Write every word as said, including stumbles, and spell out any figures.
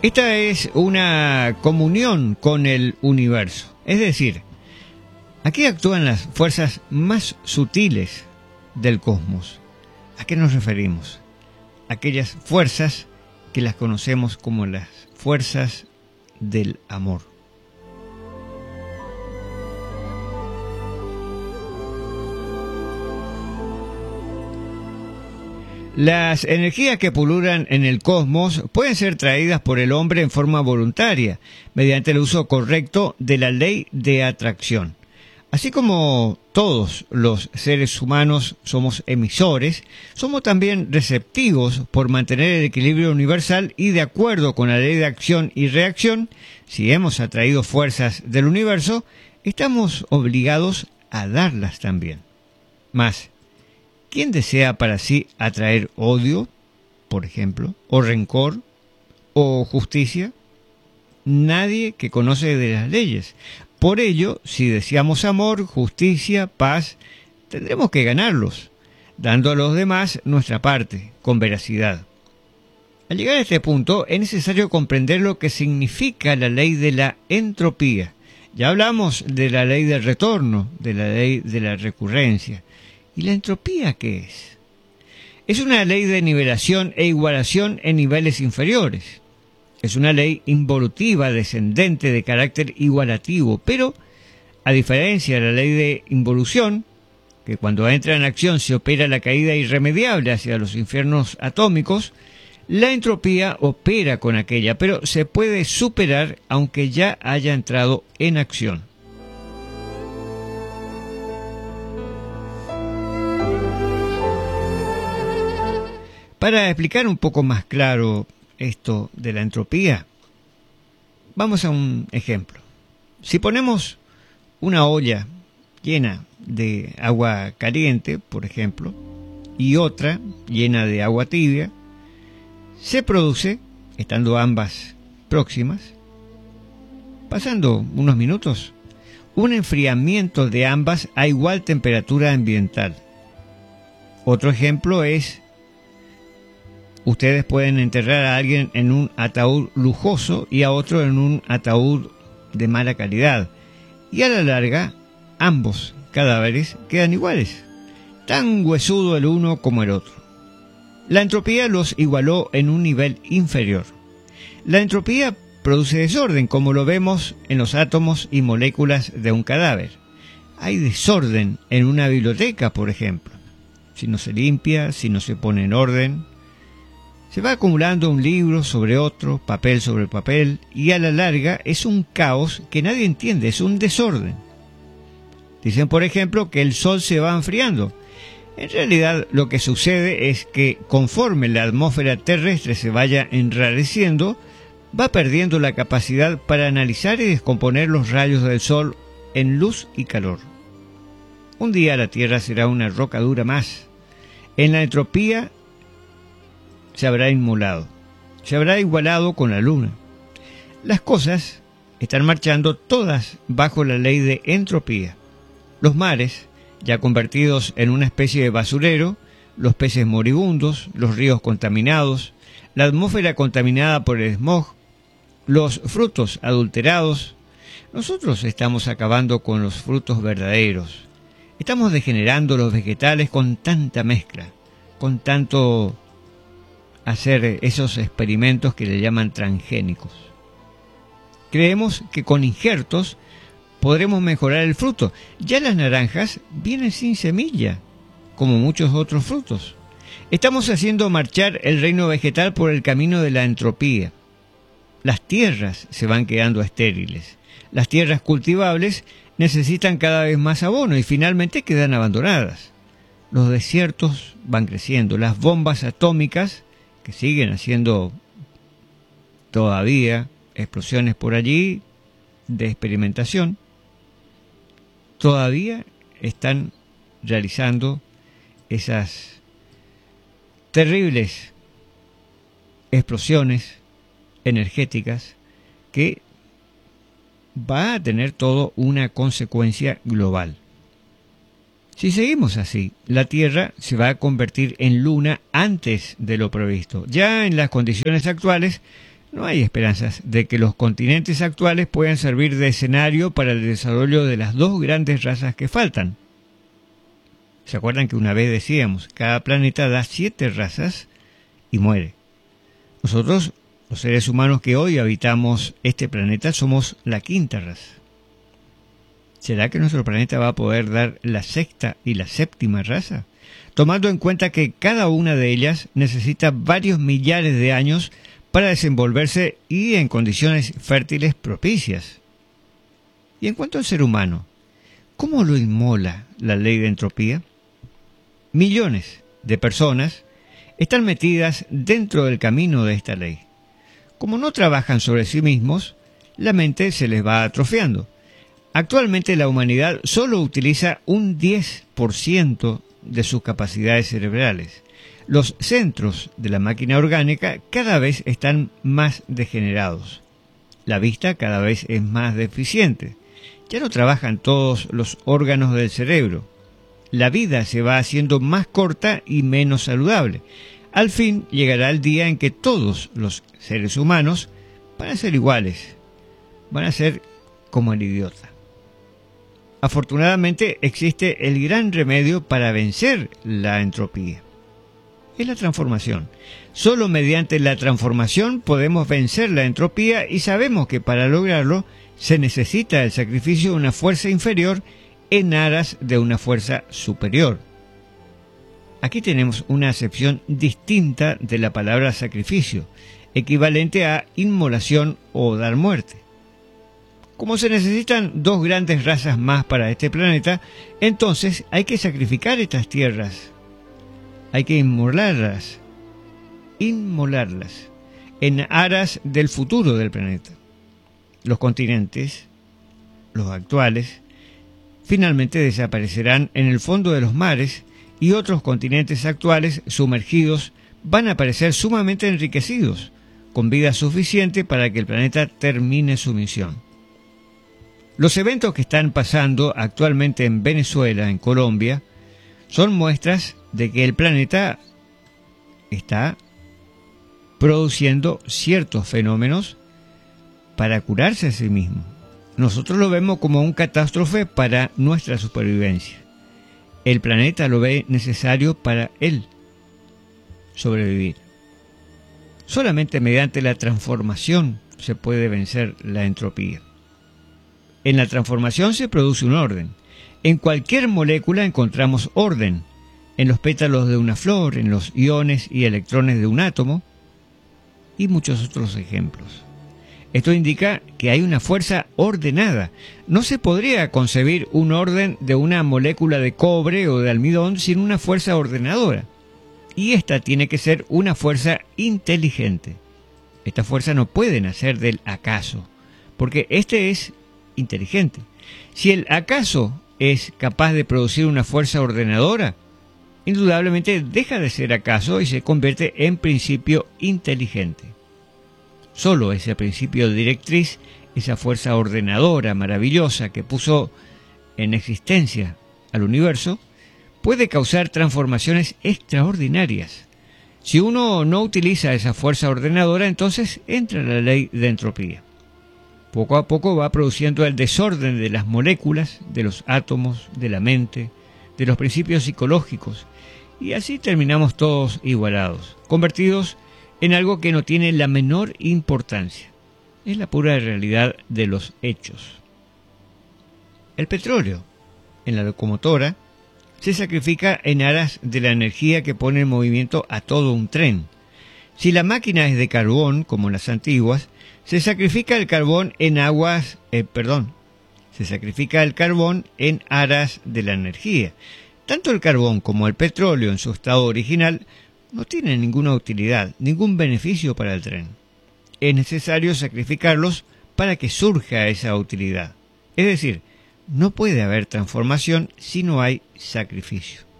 Esta es una comunión con el universo, es decir, aquí actúan las fuerzas más sutiles del cosmos. ¿A qué nos referimos? Aquellas fuerzas que las conocemos como las fuerzas del amor. Las energías que pululan en el cosmos pueden ser traídas por el hombre en forma voluntaria, mediante el uso correcto de la ley de atracción. Así como todos los seres humanos somos emisores, somos también receptivos por mantener el equilibrio universal y de acuerdo con la ley de acción y reacción, si hemos atraído fuerzas del universo, estamos obligados a darlas también. Más, ¿quién desea para sí atraer odio, por ejemplo, o rencor, o justicia? Nadie que conoce de las leyes. Por ello, si deseamos amor, justicia, paz, tendremos que ganarlos, dando a los demás nuestra parte, con veracidad. Al llegar a este punto, es necesario comprender lo que significa la ley de la entropía. Ya hablamos de la ley del retorno, de la ley de la recurrencia. ¿Y la entropía qué es? Es una ley de nivelación e igualación en niveles inferiores. Es una ley involutiva descendente de carácter igualativo, pero a diferencia de la ley de involución, que cuando entra en acción se opera la caída irremediable hacia los infiernos atómicos, la entropía opera con aquella, pero se puede superar aunque ya haya entrado en acción. Para explicar un poco más claro esto de la entropía, vamos a un ejemplo. Si ponemos una olla llena de agua caliente, por ejemplo, y otra llena de agua tibia, se produce, estando ambas próximas, pasando unos minutos, un enfriamiento de ambas a igual temperatura ambiental. Otro ejemplo es: ustedes pueden enterrar a alguien en un ataúd lujoso y a otro en un ataúd de mala calidad. Y a la larga, ambos cadáveres quedan iguales, tan huesudo el uno como el otro. La entropía los igualó en un nivel inferior. La entropía produce desorden, como lo vemos en los átomos y moléculas de un cadáver. Hay desorden en una biblioteca, por ejemplo. Si no se limpia, si no se pone en orden, se va acumulando un libro sobre otro, papel sobre papel, y a la larga es un caos que nadie entiende, es un desorden. Dicen, por ejemplo, que el Sol se va enfriando. En realidad, lo que sucede es que conforme la atmósfera terrestre se vaya enrareciendo, va perdiendo la capacidad para analizar y descomponer los rayos del Sol en luz y calor. Un día la Tierra será una roca dura más. En la entropía se habrá inmolado, se habrá igualado con la luna. Las cosas están marchando todas bajo la ley de entropía. Los mares, ya convertidos en una especie de basurero, los peces moribundos, los ríos contaminados, la atmósfera contaminada por el smog, los frutos adulterados. Nosotros estamos acabando con los frutos verdaderos. Estamos degenerando los vegetales con tanta mezcla, con tanto hacer esos experimentos que le llaman transgénicos. Creemos que con injertos podremos mejorar el fruto. Ya las naranjas vienen sin semilla, como muchos otros frutos. Estamos haciendo marchar el reino vegetal por el camino de la entropía. Las tierras se van quedando estériles. Las tierras cultivables necesitan cada vez más abono y finalmente quedan abandonadas. Los desiertos van creciendo. Las bombas atómicas, que siguen haciendo todavía explosiones por allí de experimentación, todavía están realizando esas terribles explosiones energéticas que va a tener todo una consecuencia global. Si seguimos así, la Tierra se va a convertir en luna antes de lo previsto. Ya en las condiciones actuales, no hay esperanzas de que los continentes actuales puedan servir de escenario para el desarrollo de las dos grandes razas que faltan. ¿Se acuerdan que una vez decíamos, cada planeta da siete razas y muere? Nosotros, los seres humanos que hoy habitamos este planeta, somos la quinta raza. ¿Será que nuestro planeta va a poder dar la sexta y la séptima raza? Tomando en cuenta que cada una de ellas necesita varios millares de años para desenvolverse y en condiciones fértiles propicias. Y en cuanto al ser humano, ¿cómo lo inmola la ley de entropía? Millones de personas están metidas dentro del camino de esta ley. Como no trabajan sobre sí mismos, la mente se les va atrofiando. Actualmente la humanidad solo utiliza un diez por ciento de sus capacidades cerebrales. Los centros de la máquina orgánica cada vez están más degenerados. La vista cada vez es más deficiente. Ya no trabajan todos los órganos del cerebro. La vida se va haciendo más corta y menos saludable. Al fin llegará el día en que todos los seres humanos van a ser iguales. Van a ser como el idiota. Afortunadamente existe el gran remedio para vencer la entropía. Es la transformación. Solo mediante la transformación podemos vencer la entropía y sabemos que para lograrlo se necesita el sacrificio de una fuerza inferior en aras de una fuerza superior. Aquí tenemos una acepción distinta de la palabra sacrificio, equivalente a inmolación o dar muerte. Como se necesitan dos grandes razas más para este planeta, entonces hay que sacrificar estas tierras. Hay que inmolarlas, inmolarlas, en aras del futuro del planeta. Los continentes, los actuales, finalmente desaparecerán en el fondo de los mares y otros continentes actuales sumergidos van a aparecer sumamente enriquecidos, con vida suficiente para que el planeta termine su misión. Los eventos que están pasando actualmente en Venezuela, en Colombia, son muestras de que el planeta está produciendo ciertos fenómenos para curarse a sí mismo. Nosotros lo vemos como un catástrofe para nuestra supervivencia. El planeta lo ve necesario para él sobrevivir. Solamente mediante la transformación se puede vencer la entropía. En la transformación se produce un orden. En cualquier molécula encontramos orden. En los pétalos de una flor, en los iones y electrones de un átomo, y muchos otros ejemplos. Esto indica que hay una fuerza ordenada. No se podría concebir un orden de una molécula de cobre o de almidón sin una fuerza ordenadora. Y esta tiene que ser una fuerza inteligente. Esta fuerza no puede nacer del acaso, porque este es inteligente. Si el acaso es capaz de producir una fuerza ordenadora, indudablemente deja de ser acaso y se convierte en principio inteligente. Solo ese principio directriz, esa fuerza ordenadora maravillosa que puso en existencia al universo, puede causar transformaciones extraordinarias. Si uno no utiliza esa fuerza ordenadora, entonces entra la ley de entropía. Poco a poco va produciendo el desorden de las moléculas, de los átomos, de la mente, de los principios psicológicos, y así terminamos todos igualados, convertidos en algo que no tiene la menor importancia. Es la pura realidad de los hechos. El petróleo, en la locomotora, se sacrifica en aras de la energía que pone en movimiento a todo un tren. Si la máquina es de carbón, como las antiguas, se sacrifica el carbón en aguas, eh, perdón, se sacrifica el carbón en aras de la energía. Tanto el carbón como el petróleo en su estado original no tienen ninguna utilidad, ningún beneficio para el tren. Es necesario sacrificarlos para que surja esa utilidad. Es decir, no puede haber transformación si no hay sacrificio.